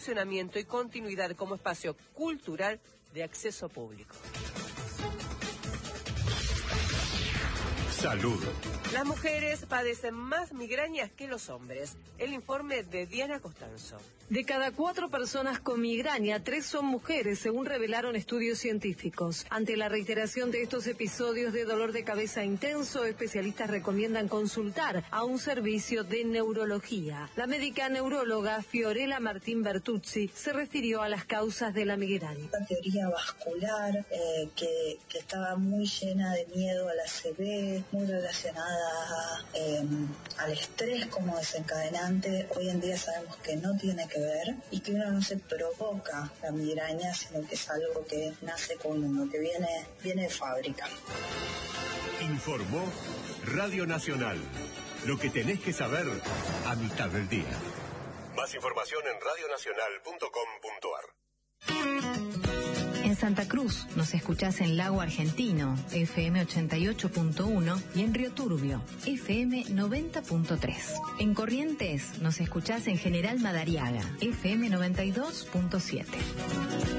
funcionamiento y continuidad como espacio cultural de acceso público. Salud. Las mujeres padecen más migrañas que los hombres. El informe de Diana Costanzo. De cada 4 personas con migraña, 3 son mujeres, según revelaron estudios científicos. Ante la reiteración de estos episodios de dolor de cabeza intenso, especialistas recomiendan consultar a un servicio de neurología. La médica neuróloga Fiorella Martín Bertuzzi se refirió a las causas de la migraña. Una teoría vascular que estaba muy llena de miedo a la ACV, muy relacionada al estrés como desencadenante. Hoy en día sabemos que no tiene que ver y que uno no se provoca la migraña, sino que es algo que nace con uno, que viene de fábrica. Informó Radio Nacional. Lo que tenés que saber a mitad del día. Más información en radionacional.com.ar. En Santa Cruz nos escuchás en Lago Argentino, FM 88.1 y en Río Turbio, FM 90.3. En Corrientes nos escuchás en General Madariaga, FM 92.7.